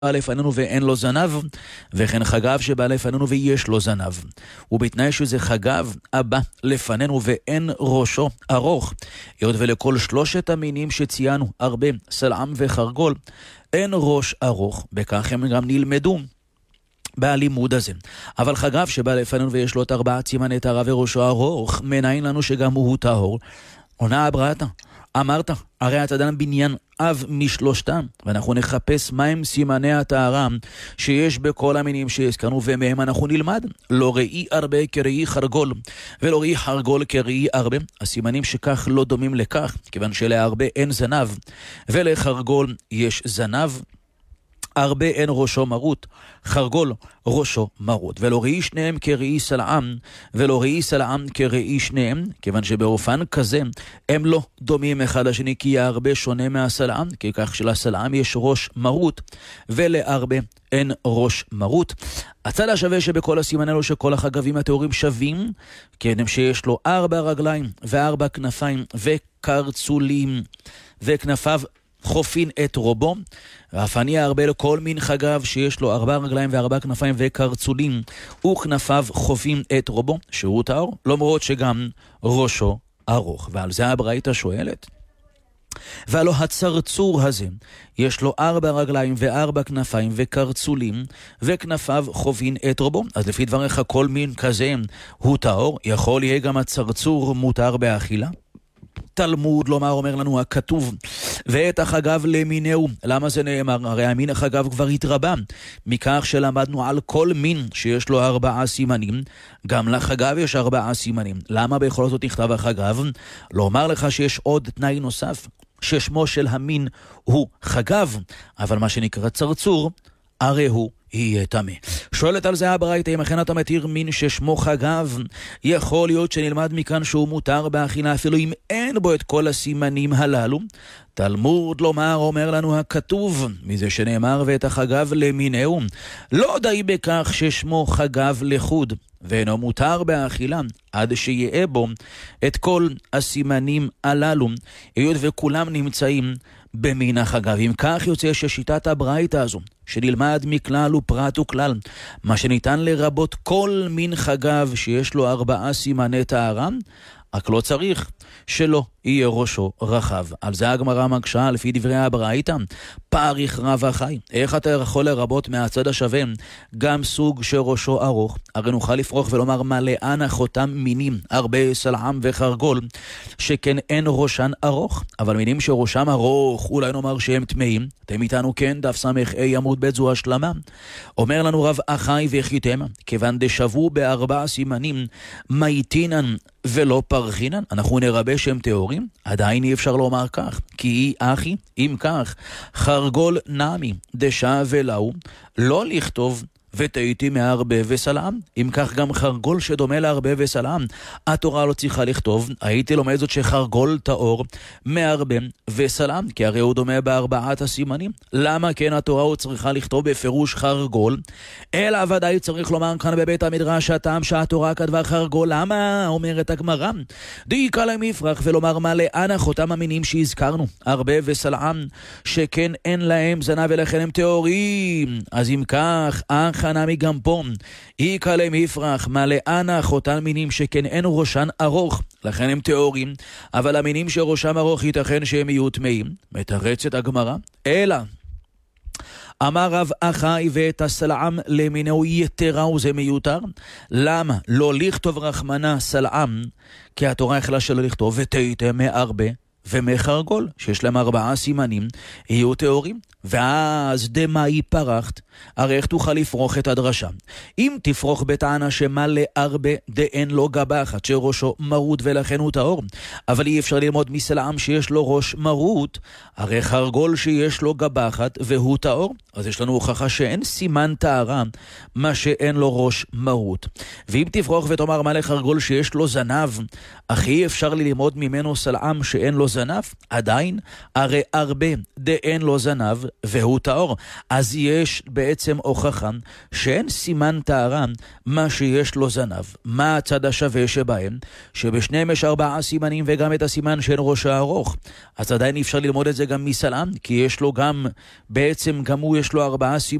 לפנינו ואין לו זנב, וכן חגב שבא לפנינו ויש לו זנב. ובתנאי שזה חגב הבא לפנינו ואין ראשו ארוך, היות ולכל שלושת המינים שציינו, הרבה, סלעם וחרגול, אין ראש ארוך, בכך הם גם נלמדו בלימוד הזה. אבל חגב שבא לפנינו ויש לו את 4 סימני טהרה וראשו ארוך, מנין לנו שגם הוא טהור? עונה הברייתא, אמרת, הרי אתה דן בניין אב משלושתם, ואנחנו נחפש מהם סימני הטהרה שיש בכל המינים שהזכרנו, ומהם אנחנו נלמד. לא ראי הרבה כראי חרגול, ולא ראי חרגול כראי הרבה. הסימנים שכך לא דומים לכך, כיוון שלהרבה אין זנב, ולחרגול יש זנב. הרבה אין ראשו מרות, חרגול ראשו מרות. ולא ראי שניהם כראי סלעם, ולא ראי סלעם כראי שניהם, כיוון שבאופן כזה הם לא דומים אחד לשני, כי הרבה שונה מהסלעם, כי כך שלסלעם יש ראש מרות, ולהרבה אין ראש מרות. הצד השווה שבכל הסימן אלו שכל החגבים הטהורים שווים, כן, שיש לו 4 רגליים ו4 כנפיים וקרצולים, וכנפיו חופין את רובו, ואף אני הרבה לכל מין חגב שיש לו 4 רגליים ו4 כנפיים וקרצולים, וכנפיו חופין את רובו, שהוא טהור, למרות שגם ראשו ארוך. ועל זה הברייתא שואלת, והלא הצרצור הזה יש לו 4 רגליים ו4 כנפיים וקרצולים, וכנפיו חופין את רובו. אז לפי דבריך כל מין כזה הוא טהור, יכול יהיה גם הצרצור מותר באכילה? תלמוד לומר אומר לנו הכתוב, ואת החגב למינהו. למה זה נאמר? הרי המין החגב כבר התרבה, מכך שלמדנו על כל מין שיש לו 4 סימנים, גם לחגב יש 4 סימנים. למה בכל זאת נכתב החגב? לומר לך שיש עוד תנאי נוסף, ששמו של המין הוא חגב, אבל מה שנקרא צרצור, הרי הוא יהיה טמא. שואלת על זה הברייתא, אם אכן אתה מתיר מין ששמו חגב, יכול להיות שנלמד מכאן שהוא מותר באכילה, אפילו אם אין בו את כל הסימנים הללו? תלמוד לומר אומר לנו הכתוב, מזה שנאמר ואת החגב למינהו, לא די בכך ששמו חגב לחוד, ואינו מותר באכילה, עד שיהיה בו את כל הסימנים הללו, היות וכולם נמצאים במין החגב. אם כך יוצא ששיטת הברייתא הזו, שנלמד מכלל ופרט וכלל, מה שניתן לרבות כל מין חגב שיש לו 4 סימני טהרה, רק לא צריך שלא יהיה ראשו רחב. על זה הגמרא מקשה לפי דברי הברייתא, פריך רב החי, איך אתה יכול לרבות מהצד השווה גם סוג שראשו ארוך? הרי נוכל לפרוח ולומר מלאן אחותם מינים, הרבה סלעם וחרגול, שכן אין ראשן ארוך, אבל מינים שראשם ארוך אולי נאמר שהם טמאים. אתם איתנו? כן, דף סמך A עמוד ב' זו השלמה. אומר לנו רב החי וחיתם, כיוון דשבו ב4 סימנים מייטינן ולא פרחינן, אנחנו נרבה שהם טהורים? עדיין אי אפשר לומר כך, כי אחי, אם כך, חרגול נמי דשא ולאו, לא לכתוב ותהיתי מהרבה וסלעם. אם כך גם חרגול שדומה להרבה וסלעם, התורה לא צריכה לכתוב. הייתי לומד זאת שחרגול טהור מהרבה וסלעם, כי הרי הוא דומה ב4 הסימנים. למה כן התורה הוא צריכה לכתוב בפירוש חרגול? אלא ודאי צריך לומר כאן בבית המדרש הטעם שהתורה כתבה חרגול. למה? אומרת הגמרא, דאיכא למפרח, ולומר מלאן אחותם המינים שהזכרנו, הרבה וסלעם, שכן אין להם זנב ולכן הם טהורים. אז אם כך חנמי גם פה, איכא למפרח, מלאן אחותן מינים שכן אין ראשן ארוך, לכן הם טהורים, אבל המינים שראשם ארוך ייתכן שהם יהיו טמאים. מתרצת הגמרא, אלא אמר רב אחי ואת הסלעם למינהו יתרה וזה מיותר. למה? לא לכתוב רחמנה סלעם, כי התורה החלה שלא לכתוב ותהיתם מהרבה ומחרגול, שיש להם 4 סימנים, יהיו טהורים. ואז דמאי פרחת, הרי איך תוכל לפרוח את הדרשה? אם תפרוח בטענה שמה להרבה דאין לו גבחת, שראשו מרות ולכן הוא טהור, אבל אי אפשר ללמוד מסלעם שיש לו ראש מרות, הרי חרגול שיש לו גבחת והוא טהור, אז יש לנו הוכחה שאין סימן טהרה מה שאין לו ראש מרות. ואם תפרוח ותאמר מה לחרגול שיש לו זנב, אך אי אפשר ללמוד ממנו סלעם שאין לו זנב, עדיין הרי הרבה דאין לו זנב, והוא טהור. אז יש בעצם הוכחה שאין סימן טהרה מה שיש לו זנב. מה הצד השווה שבהם? שבשניהם יש 4 סימנים וגם את הסימן של ראש הארוך. אז עדיין אפשר ללמוד את זה גם מסלעם, כי יש לו גם, בעצם גם הוא יש לו 4 סימנים.